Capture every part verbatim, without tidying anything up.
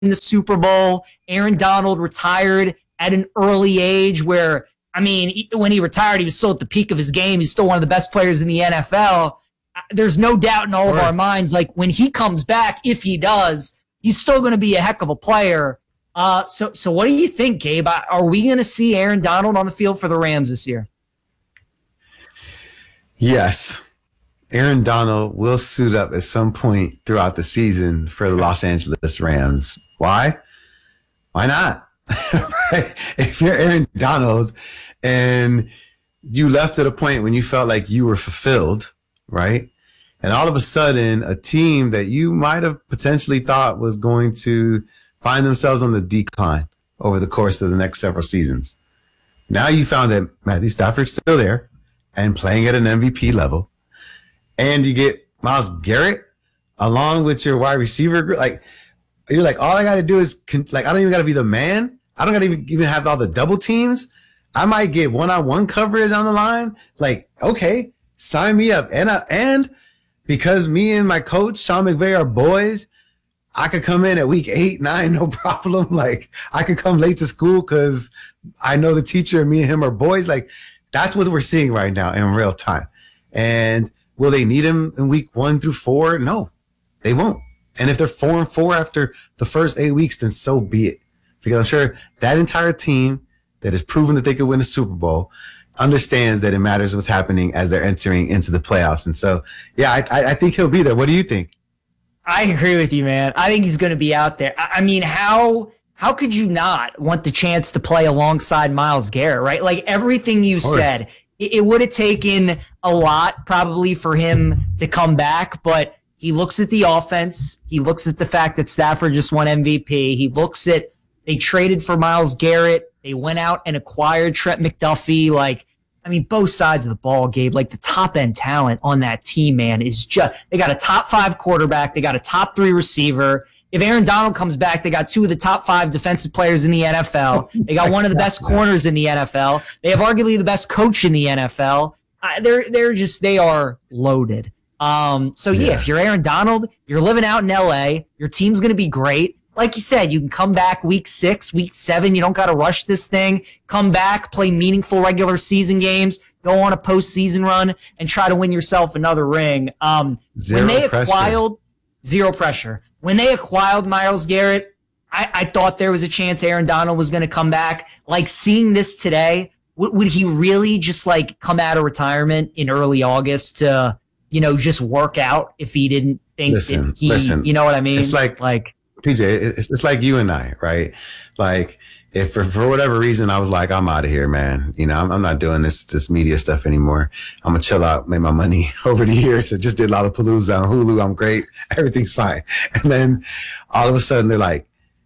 the Super Bowl. Aaron Donald retired at an early age where, I mean, when he retired, he was still at the peak of his game. He's still one of the best players in the N F L. There's no doubt in all of our minds, like when he comes back, if he does, he's still going to be a heck of a player. Uh, so, so what do you think, Gabe? Are we going to see Aaron Donald on the field for the Rams this year? Yes. Aaron Donald will suit up at some point throughout the season for the Los Angeles Rams. Why? Why not? Right? If you're Aaron Donald and you left at a point when you felt like you were fulfilled, right? And all of a sudden, a team that you might have potentially thought was going to find themselves on the decline over the course of the next several seasons. Now you found that Matthew Stafford's still there and playing at an M V P level. And you get Myles Garrett along with your wide receiver group. Like, you're like, all I got to do is, con- like, I don't even got to be the man. I don't got to even, even have all the double teams. I might get one-on-one coverage on the line. Like, okay, sign me up. And, I, and because me and my coach, Sean McVay, are boys, I could come in at week eight, nine, no problem. Like, I could come late to school because I know the teacher and me and him are boys. Like, that's what we're seeing right now in real time. And will they need him in week one through four? No, they won't. And if they're four and four after the first eight weeks, then so be it. Because I'm sure that entire team that has proven that they could win a Super Bowl understands that it matters what's happening as they're entering into the playoffs. And so, yeah, I, I think he'll be there. What do you think? I agree with you, man. I think he's going to be out there. I mean, how how could you not want the chance to play alongside Myles Garrett, right? Like everything you said, it, it would have taken a lot probably for him to come back, but he looks at the offense. He looks at the fact that Stafford just won M V P. He looks at they traded for Myles Garrett. They went out and acquired Trent McDuffie. Like, I mean, both sides of the ball, Gabe, like the top end talent on that team, man, is just, they got a top five quarterback. They got a top three receiver. If Aaron Donald comes back, they got two of the top five defensive players in the N F L. They got one of the best corners in the N F L. They have arguably the best coach in the N F L. Uh, they're, they're just, they are loaded. Um, so yeah, yeah, if you're Aaron Donald, you're living out in L A, your team's going to be great. Like you said, you can come back week six, week seven. You don't got to rush this thing. Come back, play meaningful regular season games, go on a postseason run, and try to win yourself another ring. Um, zero when they pressure. acquired zero pressure. When they acquired Myles Garrett, I, I thought there was a chance Aaron Donald was going to come back. Like seeing this today, w- would he really just like come out of retirement in early August to, you know, just work out if he didn't think listen, that he, listen, you know what I mean? It's like, like. P J, it's, it's like you and I, right? Like, if for, for whatever reason I was like, I'm out of here, man. You know, I'm, I'm not doing this this media stuff anymore. I'm gonna chill out, make my money over the years. I just did Lollapalooza on Hulu. I'm great. Everything's fine. And then all of a sudden they're like,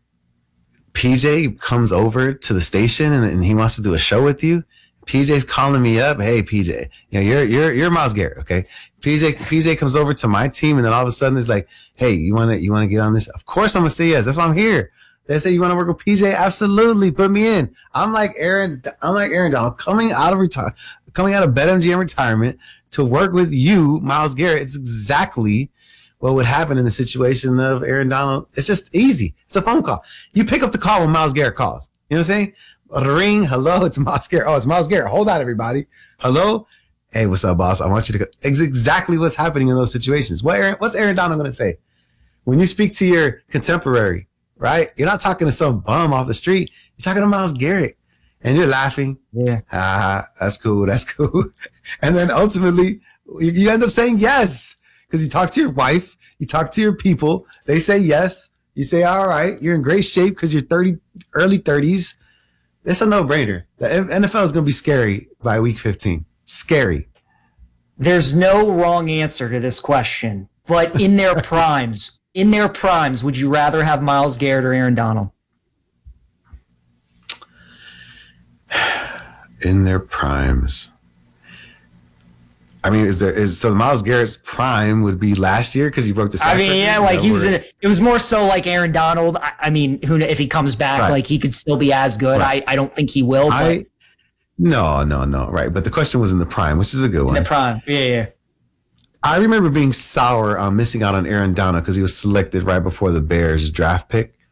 P J comes over to the station and, and he wants to do a show with you. P J's calling me up. Hey, P J, you know, you're you're you're Myles Garrett, okay? P J P J comes over to my team, and then all of a sudden it's like, hey, you want to you want to get on this? Of course I'm gonna say yes. That's why I'm here. They say you want to work with P J? Absolutely, put me in. I'm like Aaron. I'm like Aaron Donald coming out of retire, coming out of BetMGM retirement to work with you, Myles Garrett. It's exactly what would happen in the situation of Aaron Donald. It's just easy. It's a phone call. You pick up the call when Myles Garrett calls. You know what I'm saying? Ring, hello, it's Myles Garrett. Oh, it's Myles Garrett. Hold on, everybody. Hello. Hey, what's up, boss? I want you to go. It's exactly what's happening in those situations. What Aaron, what's Aaron Donald going to say? When you speak to your contemporary, right? You're not talking to some bum off the street. You're talking to Myles Garrett. And you're laughing. Yeah. Ah, that's cool. That's cool. And then ultimately, you, you end up saying yes. Because you talk to your wife. You talk to your people. They say yes. You say, all right. You're in great shape because you're thirty, early thirties. It's a no-brainer. The N F L is going to be scary by week fifteen. Scary. There's no wrong answer to this question, but in their primes, in their primes, would you rather have Myles Garrett or Aaron Donald? In their primes. I mean, is there is so Myles Garrett's prime would be last year because he broke the. I mean, yeah, like he was in. It was more so like Aaron Donald. I, I mean, who if he comes back, right. like he could still be as good. Right. I, I don't think he will. But I, no, no, no. Right, but the question was in the prime, which is a good one. In the prime, yeah, yeah. I remember being sour on missing out on Aaron Donald because he was selected right before the Bears draft pick.